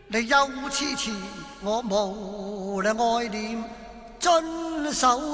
你又痴痴，我無力愛念，遵守